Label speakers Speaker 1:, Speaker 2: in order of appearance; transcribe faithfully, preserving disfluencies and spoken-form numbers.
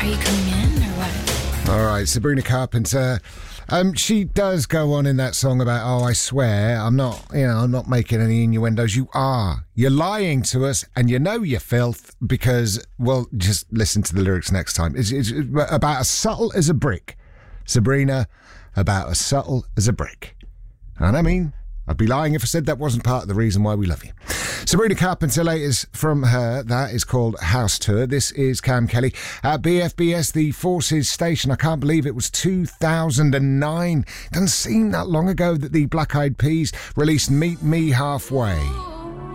Speaker 1: Are you coming in or what?
Speaker 2: All right, Sabrina Carpenter. Um, she does go on in that song about, oh, I swear, I'm not, you know, I'm not making any innuendos. You are. You're lying to us, and you know you're filth because, well, just listen to the lyrics next time. It's, it's about as subtle as a brick. Sabrina, about as subtle as a brick. And I mean, I'd be lying if I said that wasn't part of the reason why we love you. Sabrina Carpenter, latest from her. That is called House Tour. This is Cam Kelly at B F B S, the Forces station. I can't believe it was two thousand nine. Doesn't seem that long ago that the Black Eyed Peas released Meet Me Halfway.